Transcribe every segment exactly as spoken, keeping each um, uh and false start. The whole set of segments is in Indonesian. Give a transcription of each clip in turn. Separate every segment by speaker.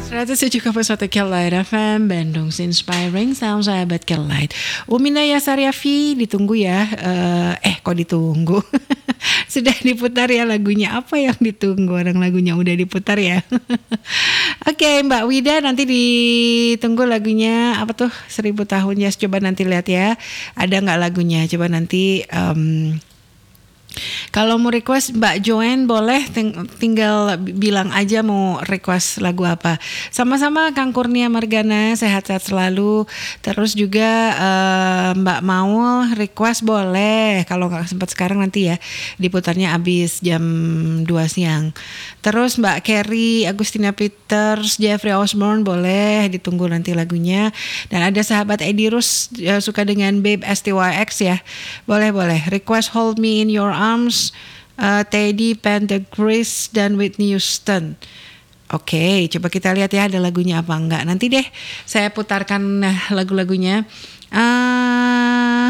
Speaker 1: seratus tujuh koma satu Kelight F M, Bandung's Inspiring Sound, sahabat Kelight. Umina Yasariafi, ditunggu ya. Uh, eh kok ditunggu? Sudah diputar ya lagunya. Apa yang ditunggu? Orang lagunya udah diputar ya. Oke okay, Mbak Wida, nanti ditunggu lagunya apa tuh seribu tahun ya. Coba nanti lihat ya. Ada nggak lagunya? Coba nanti. Um, Kalau mau request Mbak Joanne boleh ting- tinggal bilang aja mau request lagu apa. Sama-sama Kang Kurnia Margana, sehat-sehat selalu. Terus juga uh, Mbak mau request boleh. Kalau nggak sempat sekarang nanti ya diputarnya abis jam dua siang. Terus Mbak Carrie, Agustina Peters, Jeffrey Osborne boleh ditunggu nanti lagunya. Dan ada sahabat Edi Rus uh, suka dengan Babe S T Y X ya. Boleh-boleh request Hold Me In Your Arms, uh, Teddy Pendergrass dan Whitney Houston. Oke, okay, coba kita lihat ya ada lagunya apa enggak. Nanti deh saya putarkan lagu-lagunya. Uh,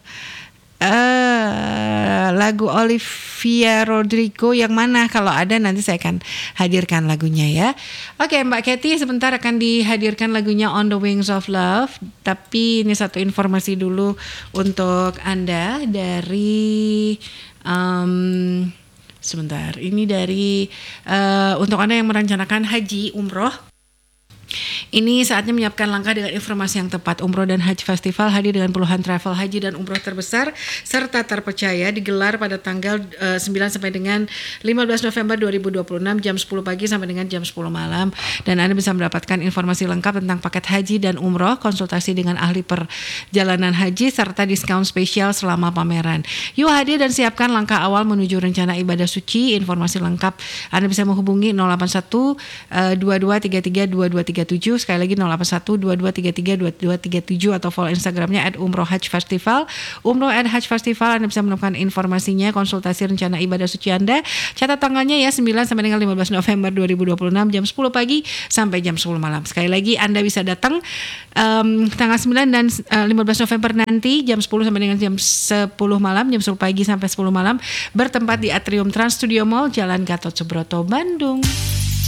Speaker 1: uh, lagu Olivia Rodrigo yang mana? Kalau ada nanti saya akan hadirkan lagunya ya. Oke okay, Mbak Kathy, sebentar akan dihadirkan lagunya On the Wings of Love. Tapi ini satu informasi dulu untuk Anda dari um, sebentar. Ini dari uh, untuk Anda yang merencanakan haji umroh. Ini saatnya menyiapkan langkah dengan informasi yang tepat. Umroh dan Haji Festival hadir dengan puluhan travel haji dan umroh terbesar serta terpercaya digelar pada tanggal uh, sembilan sampai dengan lima belas November dua ribu dua puluh enam jam sepuluh pagi sampai dengan jam sepuluh malam. Dan Anda bisa mendapatkan informasi lengkap tentang paket haji dan umroh, konsultasi dengan ahli perjalanan haji serta diskon spesial selama pameran. Yuk hadir dan siapkan langkah awal menuju rencana ibadah suci. Informasi lengkap Anda bisa menghubungi nol delapan satu dua dua tiga tiga dua dua tiga tujuh. Sekali lagi nol delapan satu dua dua tiga tiga dua dua tiga tujuh atau follow Instagramnya at umroh hajj festival. Umroh at hajj festival, Anda bisa menemukan informasinya, konsultasi rencana ibadah suci Anda. Catat tanggalnya ya, sembilan sampai dengan lima belas November dua ribu dua puluh enam jam sepuluh pagi sampai jam sepuluh malam. Sekali lagi Anda bisa datang um, tanggal sembilan dan uh, lima belas November nanti jam sepuluh sampai dengan jam sepuluh malam, jam sepuluh pagi sampai sepuluh malam, bertempat di Atrium Trans Studio Mall, Jalan Gatot Subroto, Bandung.